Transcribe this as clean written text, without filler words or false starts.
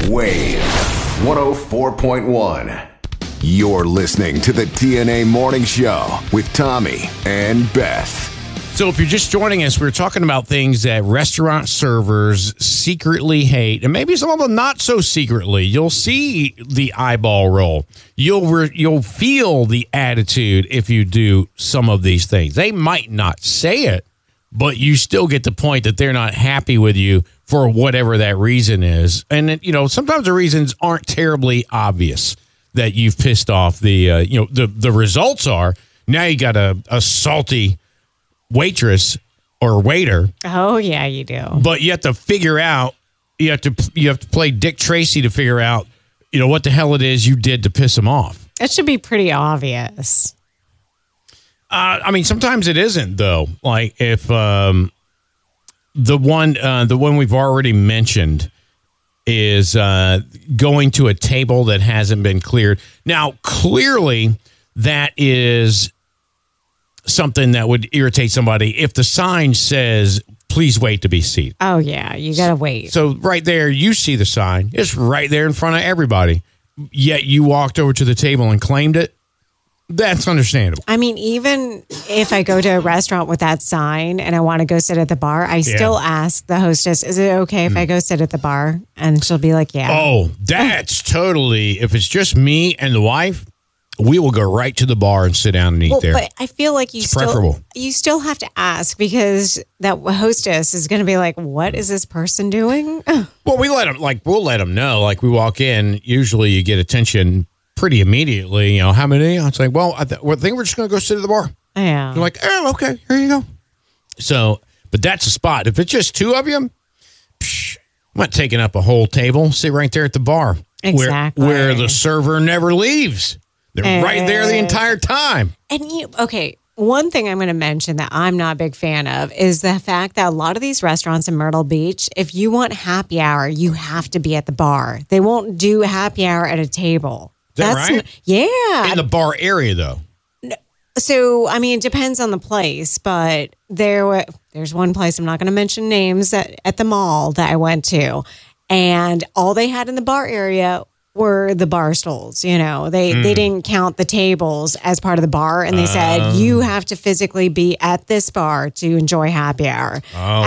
Wave 104.1. You're listening to the TNA Morning Show with Tommy and Beth. So if you're just joining us, we're talking about things that restaurant servers secretly hate, and maybe some of them not so secretly. You'll see the eyeball roll. You'll feel the attitude if you do some of these things. They might not say it, but you still get the point that they're not happy with you for whatever that reason is. And sometimes the reasons aren't terribly obvious that you've pissed off the results are now you got a salty waitress or waiter. Oh yeah, you do. But you have to figure out. You have to play Dick Tracy to figure out. What the hell it is you did to piss him off. It should be pretty obvious. Sometimes it isn't though. Like if the one we've already mentioned is going to a table that hasn't been cleared. Now, clearly, that is something that would irritate somebody if the sign says, please wait to be seated. Oh, yeah. You got to wait. So right there, you see the sign. It's right there in front of everybody. Yet you walked over to the table and claimed it. That's understandable. Even if I go to a restaurant with that sign and I want to go sit at the bar, I still ask the hostess, is it okay if I go sit at the bar? And she'll be like, yeah. Oh, that's totally, if it's just me and the wife, we will go right to the bar and sit down and eat there. But I feel like you still have to ask because that hostess is going to be like, what is this person doing? Well, we'll let them know. Like we walk in, usually you get attention pretty immediately. How many? It's like, well, I think we're just going to go sit at the bar. Yeah. You're like, oh, okay, here you go. So, but that's a spot. If it's just two of you, I'm not taking up a whole table. Sit right there at the bar. Exactly. Where the server never leaves. They're right there the entire time. And one thing I'm going to mention that I'm not a big fan of is the fact that a lot of these restaurants in Myrtle Beach, if you want happy hour, you have to be at the bar. They won't do happy hour at a table. Is that right? Yeah. In the bar area, though. So, it depends on the place, but there's one place, I'm not going to mention names, at the mall that I went to, and all they had in the bar area were the bar stools. They didn't count the tables as part of the bar, and they said you have to physically be at this bar to enjoy happy hour. Oh.